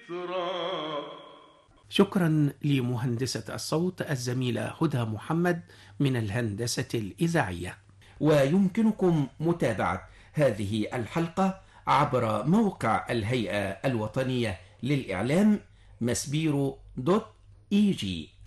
ذكرى. شكرا لمهندسة الصوت الزميلة هدى محمد من الهندسة الإذاعية. ويمكنكم متابعة هذه الحلقة عبر موقع الهيئة الوطنية للإعلام مسبيرو.EG.